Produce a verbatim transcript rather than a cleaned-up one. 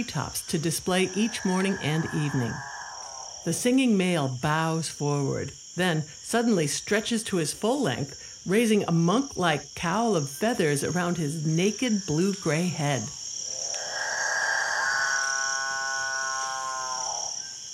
tops to display each morning and evening. The singing male bows forward, then suddenly stretches to his full length, raising a monk-like cowl of feathers around his naked blue-gray head.